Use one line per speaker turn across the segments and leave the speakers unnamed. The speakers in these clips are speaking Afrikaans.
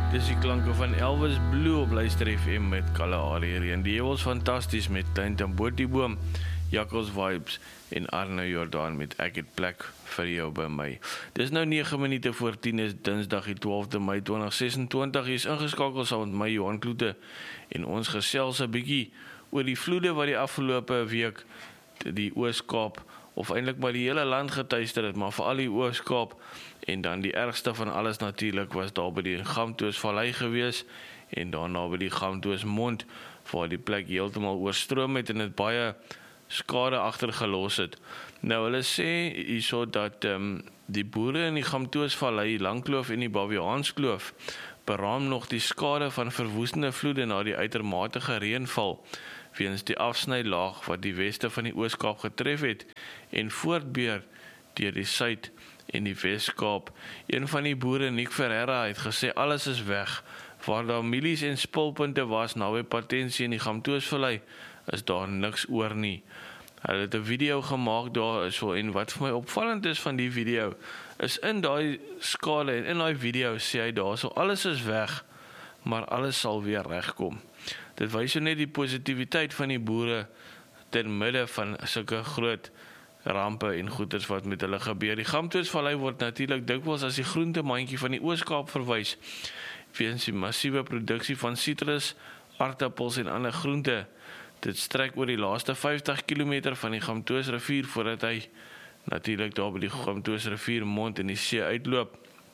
Dis die klanke van Elvis Blue op Luister FM met Kalahari Reën. Die was fantasties met Klein Tambotieboom, Jakkels Vibes en Arno Jordan met Ek het plek vir jou by my. Dis nou 9 minute voor 10 is Dinsdag die 12de Mei 2026. Jy is ingeskakel saam met my Johan Kloete en ons gesels 'n bietjie oor die vloede wat die afgelope week die Oos-Kaap of eintlik maar die hele land getuister het, maar veral die Oos-Kaap. En dan die ergste van alles natuurlik was daar by die Gamtoosvallei gewees en daarna by die Gamtoosmond waar die plek heeltemal oorstroom het en dit baie skade agtergelos het. Nou hulle sê hierso dat die boere in die Gamtoosvallei, Langkloof en die Baviaanskloof beraam nog die skade van verwoestende vloede na die uitermate reënval weens die afsnylaag wat die weste van die Oos-Kaap getref het en voortbeer deur die Suid en die Wes-Kaap. Een van die boere, Nick Ferreira, het gesê alles is weg. Waar daar milies en spulpunte was naby Patensie in die Gamtoosvallei, is daar niks oor nie. Hulle het 'n video gemaak daar so en wat vir my opvallend is van die video, is in daai skade en in daai video sê hy daar so alles is weg, maar alles sal weer regkom. Dit wys net die positiwiteit van die boere ten midde van sulke groot rampe en goeders wat met hulle gebeur. Die Gamtoosvallei word natuurlik dikwels as die groentemandjie van die Oos-Kaap verwys, weens die massiewe produksie van sitrus, aardappels en ander groente. Dit strek oor die laaste 50 km van die Gamtoosrivier voordat hy natuurlik daar by die Gamtoosrivier mond in die see uitloop.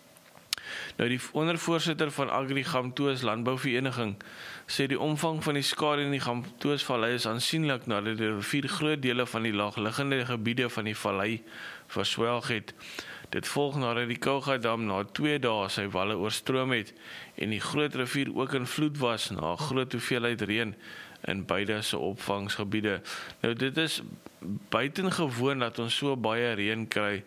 Nou die ondervoorsitter van Agri Gamtoos Landbouvereniging sê die omvang van die skade in die Gamtoosvallei is aansienlik nadat die rivier groot dele van die laagliggende gebiede van die vallei verswelg het. Dit volg nadat die Kougadam na 2 dae sy walle oorstroom het en die groot rivier ook in vloed was na 'n groot hoeveelheid reën in beide se opvangsgebiede. Nou dit is buitengewoon dat ons so baie reën kry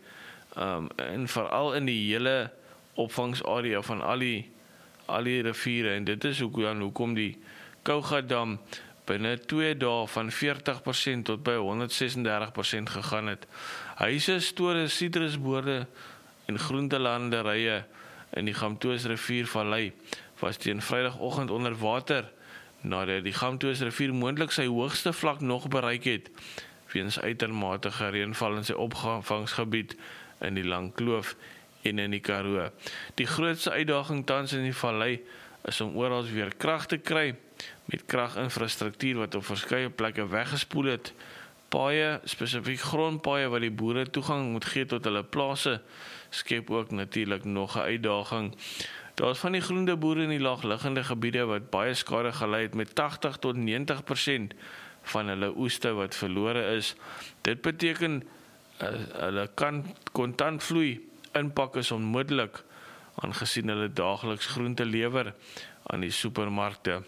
en veral in die hele opvangsarea van al die riviere en dit is hoekom die Kougadam binne 2 dae van 40% tot by 136% gegaan het. Huise, store, sitrusboorde en groentelanderye in die Gamtoosriviervallei was teen Vrydagoggend onder water nadat die Gamtoosrivier moontlik sy hoogste vlak nog bereik het weens uitermate reënval in sy opvangsgebied in die Langkloof en in die Karoo. Die grootste uitdaging tans in die vallei is om oral weer krag te kry met kraginfrastruktuur wat op verskeie plekke weggespoel het. Paaie, spesifiek grondpaaie wat die boere toegang moet gee tot hulle plase, skep ook natuurlik nog 'n uitdaging. Daar is van die groenteboere in die laagliggende gebiede wat baie skade gelei het met 80 tot 90% van hulle oeste wat verlore is. Dit beteken hulle kan kontantvloei inpak is onmoontlik aangesien hulle daagliks groente lewer aan die supermarkte.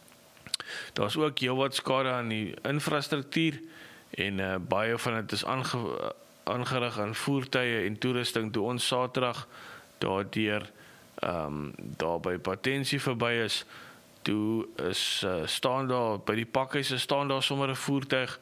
Daar is ook heelwat skade aan die infrastruktuur en baie van dit is aangerig aan voertuie en toerusting. Toe ons Saterdag daardeur daar by Patensie verby is, toe is staan daar by die pakhuise staan daar sommer 'n voertuig.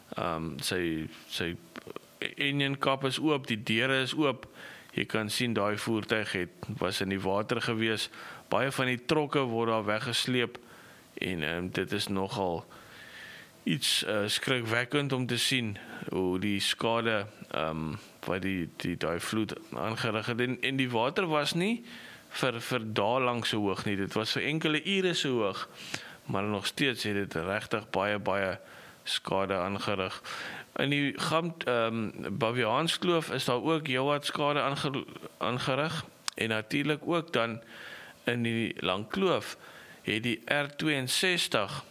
Sy enjinkap is oop, die deure is oop. Jy kan sien daai voertuig was in die water gewees. Baie van die trokke word daar weggesleep en dit is nogal iets skrikwekkend om te sien hoe die skade wat daai vloed aangerig het. En die water was nie vir dae lank so hoog nie. Dit was vir enkele ure so hoog, maar nog steeds het dit regtig baie skade aangerig. In die Baviaanskloof is daar ook heelwat skade aangerig en natuurlik ook dan in die Langkloof het die R62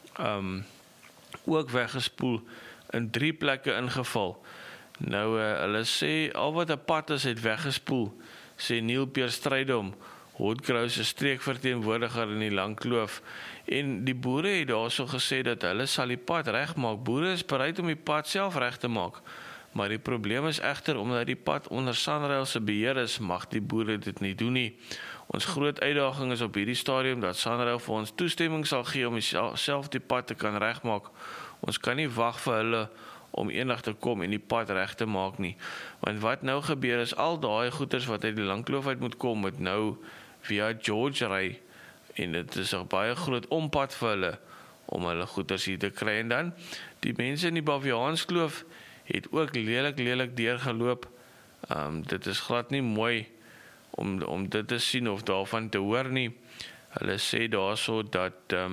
ook weggespoel in 3 plekke ingeval. Nou hulle sê al wat 'n pad is het weggespoel, sê Neil Peer Strydom, Hoedgrou se streekverteenwoordiger in die Langkloof. En die boere het daarso gesê dat hulle sal die pad regmaak. Boere is bereid om die pad self reg te maak. Maar die probleem is egter omdat die pad onder SANRAL se beheer is, mag die boere dit nie doen nie. Ons groot uitdaging is op hierdie stadium dat SANRAL vir ons toestemming sal gee om self die pad te kan regmaak. Ons kan nie wag vir hulle om eendag te kom en die pad reg te maak nie. Want wat nou gebeur is al daai goeders wat uit die Langkloof uit moet kom, moet nou via George ry, en dit is 'n baie groot ompad vir hulle, om hulle goeders hier te kry, en dan, die mense in die Baviaanskloof, het ook lelik deurgeloop, dit is glad nie mooi, om dit te sien, of daarvan te hoor nie, hulle sê daarso dat,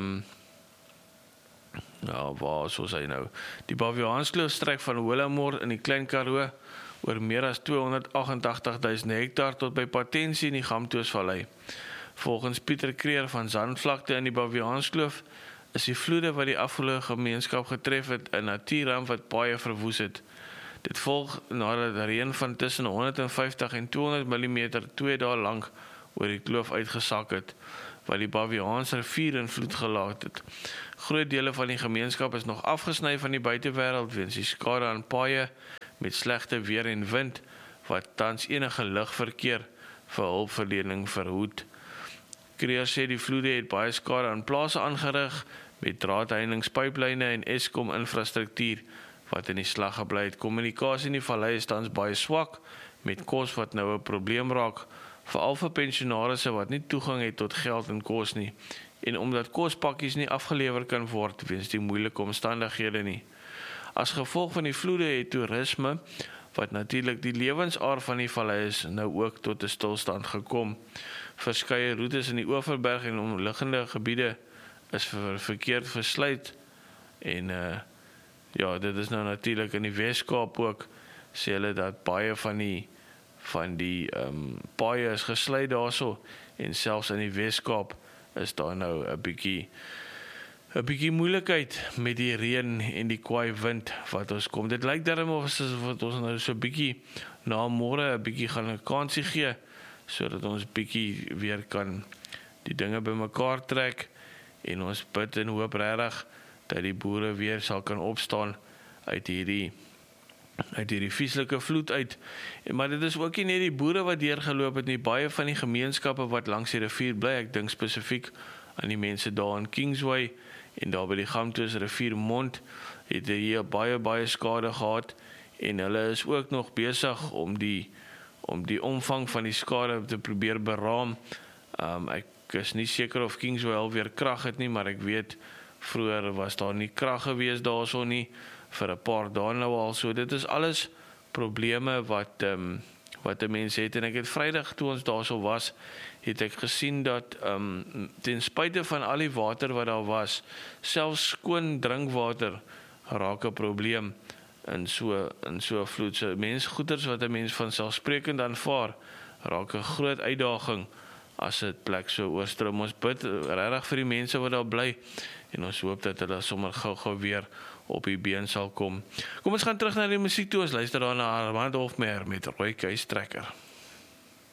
waar soos hy nou, die Baviaanskloof strek van Holamore in die Klein Karoo, oor meer as 288.000 hektar tot by Patensie in die Gamtoosvallei. Volgens Pieter Kreer van Zandvlakte in die Baviaanskloof, is die vloede wat die afgelope gemeenskap getref het, 'n natuurramp wat baie verwoes het. Dit volg nadat reën van tussen 150 en 200 mm 2 dae lank oor die kloof uitgesak het, wat die Baviaans rivier in vloed gelaat het. Groot dele van die gemeenskap is nog afgesny van die buitewêreld weens die skade aan paaie met slegte weer en wind, wat tans enige lugverkeer vir hulpverlening verhoed. Kreer sê die vloede het baie skade aan plase aangerig, met draadheiningspyplyne en Eskom infrastruktuur wat in die slag gebly het. Kommunikasie in die vallei is tans baie swak, met kos wat nou 'n probleem raak, veral vir pensionarisse wat nie toegang het tot geld en kos nie, en omdat kospakkies nie afgelewer kan word weens die moeilike omstandighede nie. As gevolg van die vloede het toerisme, wat natuurlik die lewensaar van die vallei is, nou ook tot 'n stilstand gekom. Verskeie roetes in die Oeverberg en omliggende gebiede is vir verkeer versluit, en dit is nou natuurlik in die Weskaap ook, sê hulle dat baie van die paaie is gesluit daarso, en selfs in die Weskaap is daar nou 'n bietjie moeilikheid met die reën en die kwaai wind wat ons kom. Dit lyk darem of ons nou so bietjie na môre 'n bietjie gaan 'n kansie gee, sodat ons bietjie weer kan die dinge bymekaar trek, en ons bid en hoop regtig dat die boere weer sal kan opstaan uit hierdie vieslike vloed uit. Maar dit is ook nie net die boere wat deurgeloop het nie, baie van die gemeenskappe wat langs die rivier bly, ek dink spesifiek aan die mense daar in Kingsway, en daar by die Gamtoos riviermond, het hier baie skade gehad, en hulle is ook nog besig om die omvang van die skade te probeer beraam. Ek is nie seker of Kingsway alweer krag het nie, maar ek weet, vroeër was daar nie krag gewees daarso nie, vir 'n paar dae nou al, so dit is alles probleme wat 'n mens het, en ek het Vrydag toe ons daarso was, het ek gesien dat ten spyte van al die water wat daar was, selfs skoon drinkwater raak 'n probleem in so 'n vloed. So mensgoeders wat 'n mens van selfsprekend aanvaar, raak 'n groot uitdaging as dit plek so oorstroom. Ons bid regtig vir die mense wat daar bly, en ons hoop dat hulle sommer gou weer op die been sal kom. Kom ons gaan terug na die musiek toe, ons luister daarna Armand Hofmeyer met Rooi Keis Trekker.